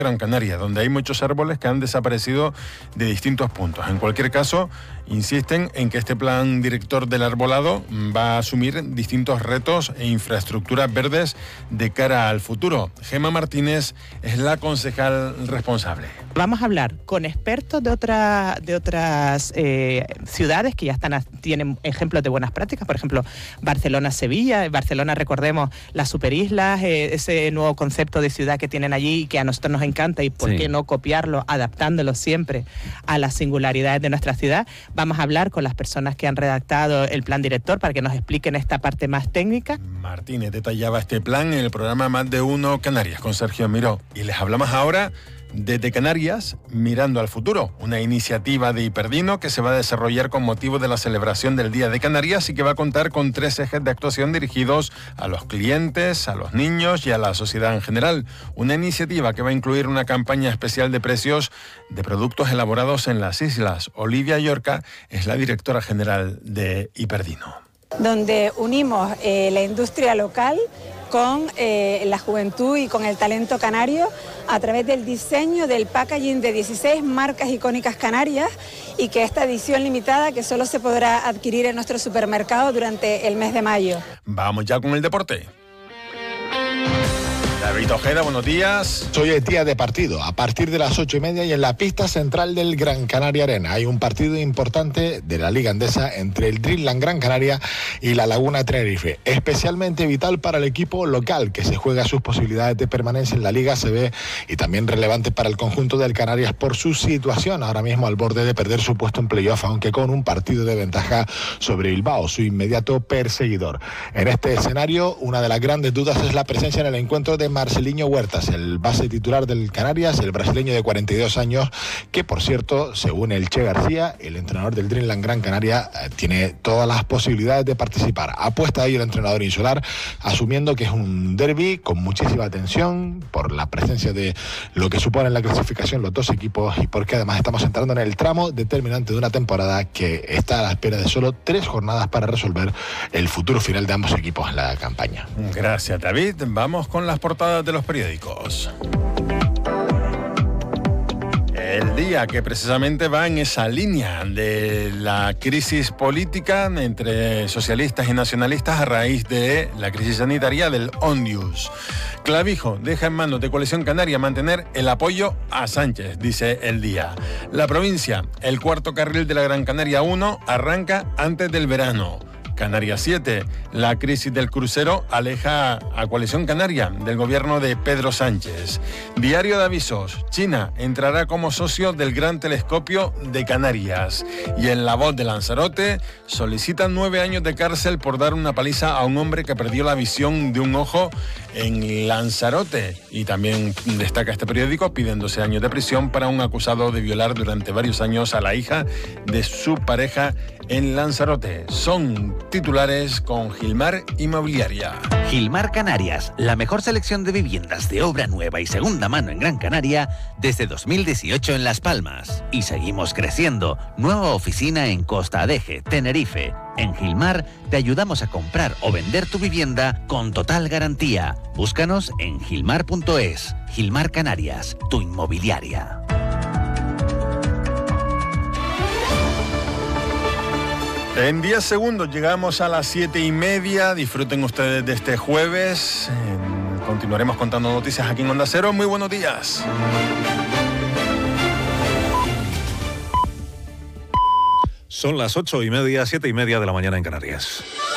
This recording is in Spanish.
Gran Canaria, donde hay muchos árboles que han desaparecido de distintos puntos. En cualquier caso, insisten en que este plan director del arbolado va a asumir distintos retos e infraestructuras verdes de cara al futuro. Gemma Martínez es la concejal responsable. Vamos a hablar con expertos de otras ciudades que ya tienen ejemplos de buenas prácticas, por ejemplo, Barcelona-Sevilla. Barcelona, recordemos, las superislas, ese nuevo concepto de ciudad que tienen allí y que a nosotros nos encanta, y por qué no copiarlo, adaptándolo siempre a las singularidades de nuestra ciudad. Vamos a hablar con las personas que han redactado el plan director para que nos expliquen esta parte más técnica. Martínez detallaba este plan en el programa Más de Uno Canarias con Sergio Miró, y les hablamos ahora desde Canarias, mirando al futuro, una iniciativa de Iperdino que se va a desarrollar con motivo de la celebración del Día de Canarias y que va a contar con 3 ejes de actuación dirigidos a los clientes, a los niños y a la sociedad en general. Una iniciativa que va a incluir una campaña especial de precios de productos elaborados en las islas. Olivia Llorca es la directora general de Iperdino. Donde unimos la industria local con la juventud y con el talento canario a través del diseño del packaging de 16 marcas icónicas canarias, y que esta edición limitada que solo se podrá adquirir en nuestro supermercado durante el mes de mayo. Vamos ya con el deporte. David Ojeda, buenos días. Hoy es día de partido, a partir de las 8:30 y en la pista central del Gran Canaria Arena. Hay un partido importante de la Liga Endesa entre el Dreamland Gran Canaria y la Laguna Tenerife. Especialmente vital para el equipo local, que se juega sus posibilidades de permanencia en la Liga ACB, y también relevante para el conjunto del Canarias por su situación ahora mismo al borde de perder su puesto en playoff, aunque con un partido de ventaja sobre Bilbao, su inmediato perseguidor. En este escenario, una de las grandes dudas es la presencia en el encuentro de Marceliño Huertas, el base titular del Canarias, el brasileño de 42 años, que por cierto, según el Che García, el entrenador del Dreamland Gran Canaria, tiene todas las posibilidades de participar. Apuesta ahí el entrenador insular, asumiendo que es un derbi con muchísima tensión por la presencia de lo que supone la clasificación los dos equipos, y porque además estamos entrando en el tramo determinante de una temporada que está a la espera de solo 3 jornadas para resolver el futuro final de ambos equipos en la campaña. Gracias, David. Vamos con las portadas de los periódicos. El Día, que precisamente va en esa línea de la crisis política entre socialistas y nacionalistas a raíz de la crisis sanitaria del Ondius. Clavijo deja en manos de Coalición Canaria mantener el apoyo a Sánchez, dice El Día. La Provincia, el cuarto carril de la Gran Canaria 1 arranca antes del verano. Canarias 7, la crisis del crucero aleja a Coalición Canaria del gobierno de Pedro Sánchez. Diario de Avisos, China entrará como socio del Gran Telescopio de Canarias. Y en La Voz de Lanzarote, solicitan 9 años de cárcel por dar una paliza a un hombre que perdió la visión de un ojo en Lanzarote. Y también destaca este periódico, piden 12 años de prisión para un acusado de violar durante varios años a la hija de su pareja en Lanzarote. Son titulares con Gilmar Inmobiliaria. Gilmar Canarias, la mejor selección de viviendas de obra nueva y segunda mano en Gran Canaria desde 2018 en Las Palmas. Y seguimos creciendo. Nueva oficina en Costa Adeje, Tenerife. En Gilmar te ayudamos a comprar o vender tu vivienda con total garantía. Búscanos en gilmar.es. Gilmar Canarias, tu inmobiliaria. En 10 segundos llegamos a las 7:30. Disfruten ustedes de este jueves. Continuaremos contando noticias aquí en Onda Cero. Muy buenos días. Son las 8:30, 7:30 de la mañana en Canarias.